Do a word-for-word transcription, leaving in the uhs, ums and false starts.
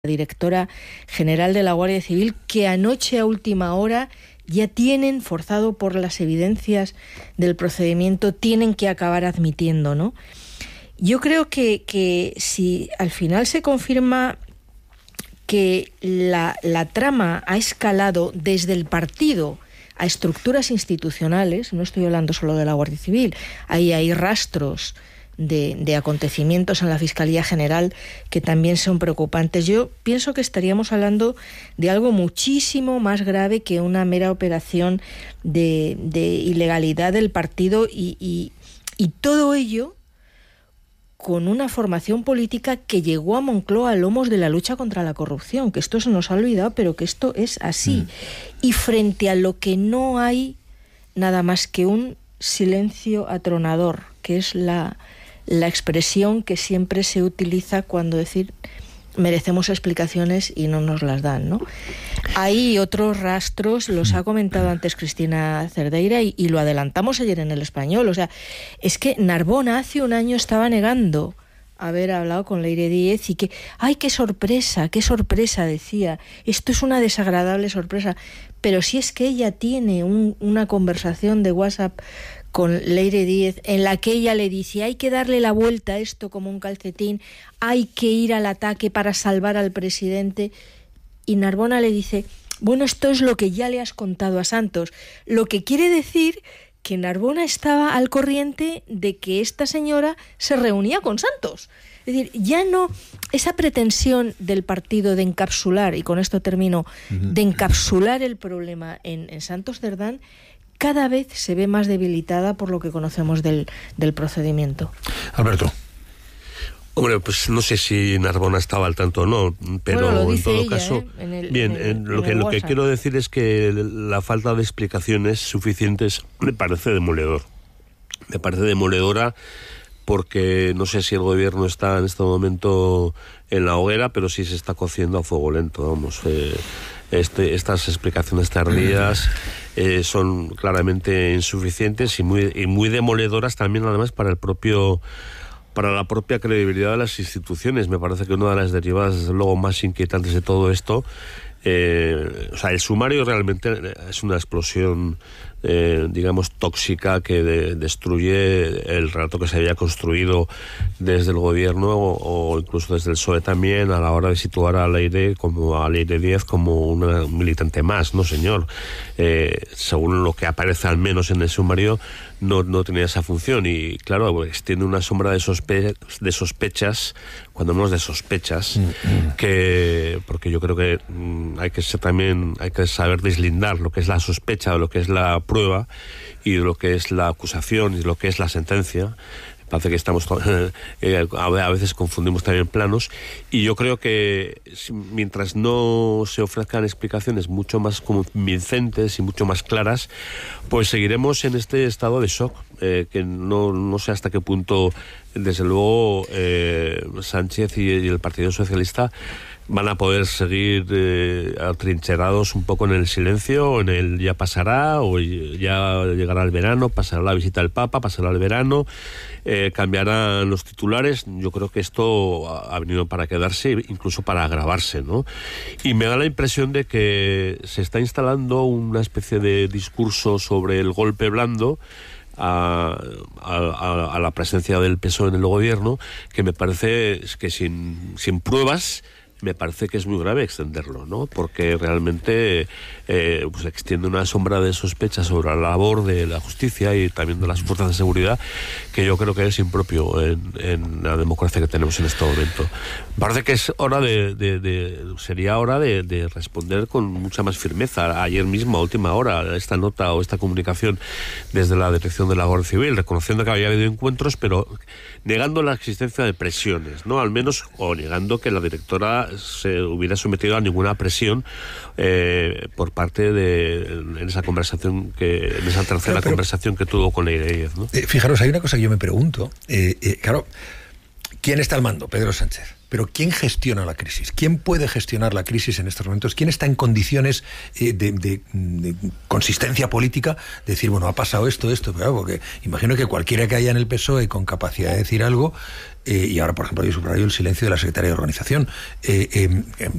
directora general de la Guardia Civil, que anoche a última hora ya tienen, forzado por las evidencias del procedimiento, tienen que acabar admitiendo, ¿no? Yo creo que, que si al final se confirma que la, la trama ha escalado desde el partido a estructuras institucionales, no estoy hablando solo de la Guardia Civil, ahí hay rastros De, de acontecimientos en la Fiscalía General que también son preocupantes. Yo pienso que estaríamos hablando de algo muchísimo más grave que una mera operación de, de ilegalidad del partido y, y, y todo ello con una formación política que llegó a Moncloa a lomos de la lucha contra la corrupción, que esto se nos ha olvidado, pero que esto es así. Mm. Y frente a lo que no hay nada más que un silencio atronador, que es la... la expresión que siempre se utiliza cuando decir merecemos explicaciones y no nos las dan, ¿no? Hay otros rastros, los ha comentado antes Cristina Cerdeira y, y lo adelantamos ayer en El Español. O sea, es que Narbona hace un año estaba negando haber hablado con Leire Díez y que, ¡ay, qué sorpresa, qué sorpresa!, decía. Esto es una desagradable sorpresa. Pero si es que ella tiene un, una conversación de WhatsApp con Leire Díez, en la que ella le dice hay que darle la vuelta a esto como un calcetín, hay que ir al ataque para salvar al presidente, y Narbona le dice, bueno, esto es lo que ya le has contado a Santos, lo que quiere decir que Narbona estaba al corriente de que esta señora se reunía con Santos. Es decir, ya no esa pretensión del partido de encapsular, y con esto termino, de encapsular el problema en, en Santos Cerdán, cada vez se ve más debilitada por lo que conocemos del, del procedimiento. Alberto. Hombre, pues no sé si Narbona estaba al tanto o no, pero bueno, lo dice en todo ella, caso, ¿eh? en el, bien, en el, en lo, en que, el lo que quiero decir es que la falta de explicaciones suficientes me parece demoledor. Me parece demoledora porque no sé si el gobierno está en este momento en la hoguera, pero sí se está cociendo a fuego lento, vamos. Eh, este, estas explicaciones tardías eh, son claramente insuficientes y muy, y muy demoledoras también, además, para el propio... para la propia credibilidad de las instituciones. Me parece que una de las derivadas, desde luego, más inquietantes de todo esto, eh, o sea, el sumario realmente es una explosión, eh, digamos, tóxica que de, destruye el relato que se había construido desde el gobierno o, o incluso desde el P S O E también a la hora de situar a Leire como a Leire Díez como una militante más, ¿no, señor? Eh, según lo que aparece al menos en el sumario, no, no tenía esa función y, claro, pues, tiene una sombra de, sospe de sospechas, cuando menos de sospechas, mm-hmm. que porque yo creo que mm, hay que ser también, hay que saber deslindar lo que es la sospecha de lo que es la prueba y de lo que es la acusación y de lo que es la sentencia. Parece que estamos eh, a veces confundimos también planos y yo creo que mientras no se ofrezcan explicaciones mucho más convincentes y mucho más claras, pues seguiremos en este estado de shock, eh, que no, no sé hasta qué punto, desde luego, eh, Sánchez y, y el Partido Socialista van a poder seguir eh, atrincherados un poco en el silencio, en el ya pasará, o ya llegará el verano, pasará la visita del Papa, pasará el verano, eh, cambiarán los titulares. Yo creo que esto ha venido para quedarse, incluso para agravarse, ¿no? Y me da la impresión de que se está instalando una especie de discurso sobre el golpe blando A, a, a la presencia del P S O E en el gobierno, que me parece que sin, sin pruebas me parece que es muy grave extenderlo, ¿no? Porque realmente eh, pues extiende una sombra de sospecha sobre la labor de la justicia y también de las fuerzas de seguridad que yo creo que es impropio en, en la democracia que tenemos en este momento. Parece que es hora de, de, de sería hora de, de responder con mucha más firmeza. Ayer mismo, a última hora, esta nota o esta comunicación desde la dirección de la Guardia Civil, reconociendo que había habido encuentros, pero negando la existencia de presiones, ¿no? Al menos, o negando que la directora se hubiera sometido a ninguna presión eh, por parte de en esa conversación que en esa tercera pero, pero, conversación que tuvo con Leire Díez, ¿no? Eh, fijaros, hay una cosa que yo me pregunto, eh, eh, claro, ¿quién está al mando? Pedro Sánchez. pero ¿quién gestiona la crisis? ¿Quién puede gestionar la crisis en estos momentos? ¿Quién está en condiciones eh, de, de, de consistencia política? De decir, bueno, ha pasado esto, esto, pero porque imagino que cualquiera que haya en el P S O E con capacidad de decir algo, eh, y ahora, por ejemplo, yo subrayo el silencio de la secretaria de Organización, eh, eh,